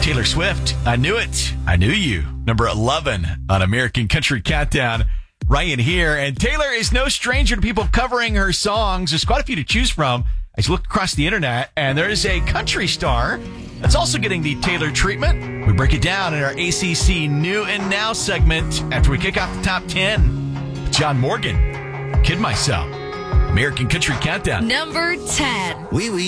Taylor Swift, I Knew It, I Knew You. Number 11 on American Country Countdown. Ryan here. And Taylor is no stranger to people covering her songs. There's quite a few to choose from. I looked across the internet, and there is a country star that's also getting the Taylor treatment. We break it down in our ACC New and Now segment after we kick off the top 10. John Morgan, Kid Myself. American Country Countdown. Number 10. Oui, oui.